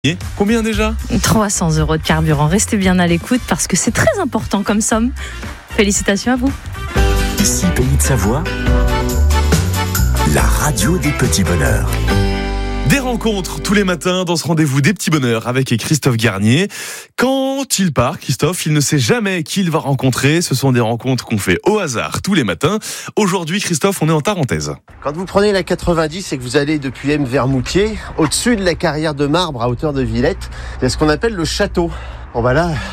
Combien déjà ? 300 € de carburant. Restez bien à l'écoute parce que c'est très important comme somme. Félicitations à vous. Ici, Pays de Savoie, la radio des petits bonheurs. Des rencontres tous les matins dans ce rendez-vous des petits bonheurs avec Christophe Garnier. Quand il part, Christophe, il ne sait jamais qui il va rencontrer. Ce sont des rencontres qu'on fait au hasard tous les matins. Aujourd'hui, Christophe, on est en Tarentaise. Quand vous prenez la 90 et que vous allez depuis M vers Moutier, au-dessus de la carrière de marbre à hauteur de Villette, il y a ce qu'on appelle le château. Bon bah là,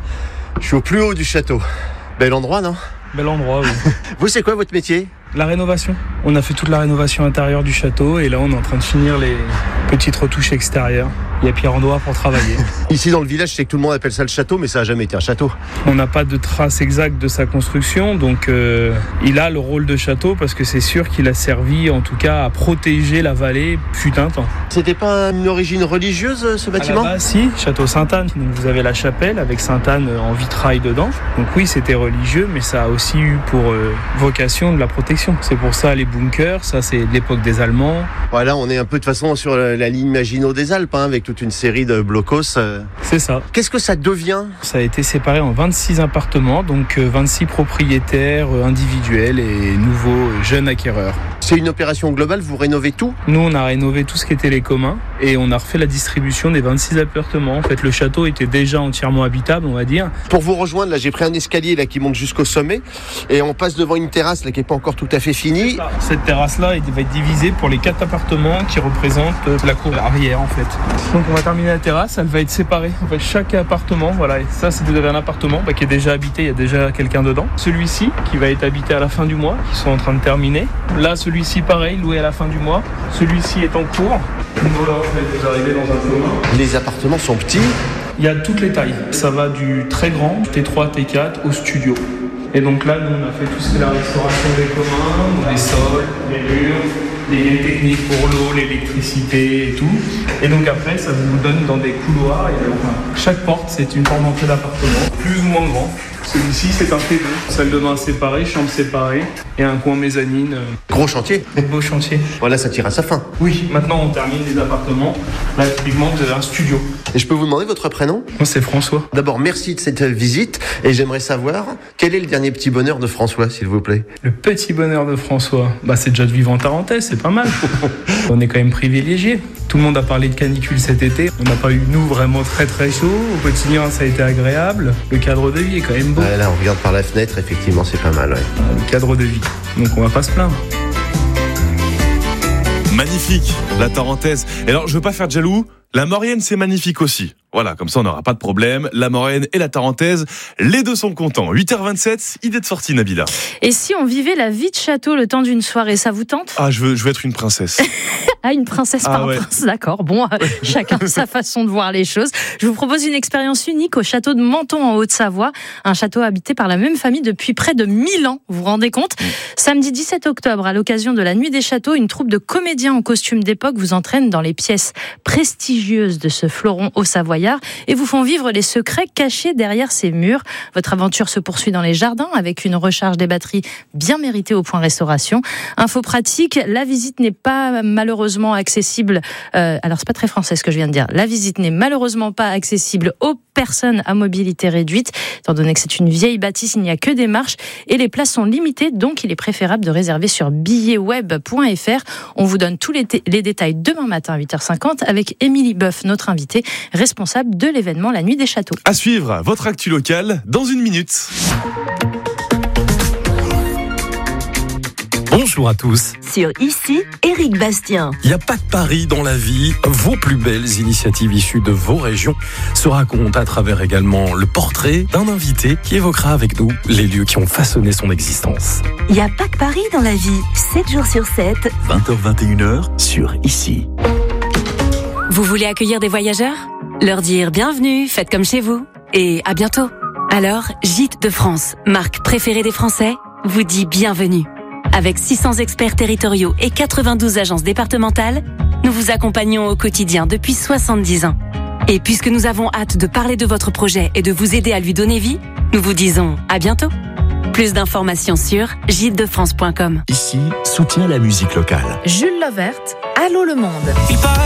je suis au plus haut du château. Bel endroit, non ? Bel endroit, oui. Vous, c'est quoi votre métier ? La rénovation. On a fait toute la rénovation intérieure du château et là on est en train de finir les petites retouches extérieures. Il y a Pierre Andois pour travailler. Ici dans le village, je sais que tout le monde appelle ça le château, mais ça n'a jamais été un château. On n'a pas de trace exacte de sa construction, donc il a le rôle de château parce que c'est sûr qu'il a servi en tout cas à protéger la vallée fut un temps. C'était pas une origine religieuse ce bâtiment ? Si, château Sainte-Anne. Donc vous avez la chapelle avec Sainte-Anne en vitrail dedans. Donc oui, c'était religieux, mais ça a aussi eu pour vocation de la protection. C'est pour ça les bunkers, ça c'est de l'époque des Allemands. Voilà, on est un peu de toute façon sur la ligne Maginot des Alpes, avec toute une série de blocos. C'est ça. Qu'est-ce que ça devient ? Ça a été séparé en 26 appartements, donc 26 propriétaires individuels et nouveaux jeunes acquéreurs. C'est une opération globale, vous rénovez tout ? Nous, on a rénové tout ce qui était les communs et on a refait la distribution des 26 appartements. En fait, le château était déjà entièrement habitable, on va dire. Pour vous rejoindre, là, j'ai pris un escalier là qui monte jusqu'au sommet et on passe devant une terrasse là qui n'est pas encore tout à fait finie. Cette terrasse-là va être divisée pour les 4 appartements qui représentent la cour arrière, en fait. Donc, on va terminer la terrasse, elle va être séparée. En fait, chaque appartement, voilà, et ça, c'est un appartement qui est déjà habité, il y a déjà quelqu'un dedans. Celui-ci, qui va être habité à la fin du mois, qui sont en train de terminer. Là, celui-ci, pareil, loué à la fin du mois. Celui-ci est en cours. Voilà, vous arrivez dans un commun. Les appartements sont petits. Il y a toutes les tailles. Ça va du très grand, T3, T4, au studio. Et donc là, nous, on a fait tout ce qui est la restauration des communs, des sols, des murs, des liens techniques pour l'eau, l'électricité et tout. Et donc après, ça vous donne dans des couloirs. Et alors, chaque porte, c'est une porte d'entrée d'appartement, plus ou moins grand. Celui-ci, c'est un T2. Salle de bain séparée, chambre séparée et un coin mezzanine. Gros chantier. Beau chantier. Voilà, ça tire à sa fin. Oui, maintenant on termine les appartements. Là, typiquement, vous avez un studio. Et je peux vous demander votre prénom ? Moi, c'est François. D'abord, merci de cette visite et j'aimerais savoir quel est le dernier petit bonheur de François, s'il vous plaît. Le petit bonheur de François, c'est déjà de vivre en Tarentaise, c'est pas mal. On est quand même privilégiés. Tout le monde a parlé de canicule cet été. On n'a pas eu, nous, vraiment très très chaud. Au quotidien, ça a été agréable. Le cadre de vie est quand même beau. Là, on regarde par la fenêtre, effectivement, c'est pas mal. Ouais. Le cadre de vie. Donc, on va pas se plaindre. Magnifique, la Tarentaise. Et alors, je veux pas faire de jaloux, la Maurienne, c'est magnifique aussi. Voilà, comme ça, on n'aura pas de problème. La Maurienne et la Tarentaise, les deux sont contents. 8h27, idée de sortie, Nabila. Et si on vivait la vie de château le temps d'une soirée, ça vous tente ? Ah, je veux être une princesse. Une princesse par un prince, d'accord. Bon, chacun sa façon de voir les choses. Je vous propose une expérience unique au château de Menton en Haute-Savoie. Un château habité par la même famille depuis près de 1000 ans. Vous vous rendez compte ? Samedi 17 octobre, à l'occasion de la Nuit des Châteaux, une troupe de comédiens en costume d'époque vous entraîne dans les pièces prestigieuses de ce fleuron haut-savoyard et vous font vivre les secrets cachés derrière ces murs. Votre aventure se poursuit dans les jardins avec une recharge des batteries bien méritée au point restauration. Info pratique, la visite n'est pas malheureusement accessible. Alors c'est pas très français ce que je viens de dire. La visite n'est malheureusement pas accessible aux personnes à mobilité réduite. Étant donné que c'est une vieille bâtisse, il n'y a que des marches et les places sont limitées, donc il est préférable de réserver sur billetweb.fr. On vous donne tous les détails demain matin à 8h50 avec Émilie Boeuf, notre invitée, responsable de l'événement La Nuit des Châteaux. À suivre, votre actu locale dans une minute. Bonjour à tous. Sur Ici, Éric Bastien. Il n'y a pas de pari dans la vie. Vos plus belles initiatives issues de vos régions se racontent à travers également le portrait d'un invité qui évoquera avec nous les lieux qui ont façonné son existence. Il n'y a pas que Paris dans la vie. 7 jours sur 7. 20h-21h sur Ici. Vous voulez accueillir des voyageurs ? Leur dire bienvenue, faites comme chez vous. Et à bientôt. Alors, Gîtes de France, marque préférée des Français, vous dit bienvenue. Avec 600 experts territoriaux et 92 agences départementales, nous vous accompagnons au quotidien depuis 70 ans. Et puisque nous avons hâte de parler de votre projet et de vous aider à lui donner vie, nous vous disons à bientôt. Plus d'informations sur gîtesdefrance.com. Ici, soutient la musique locale. Jules Lovert, Allô le monde.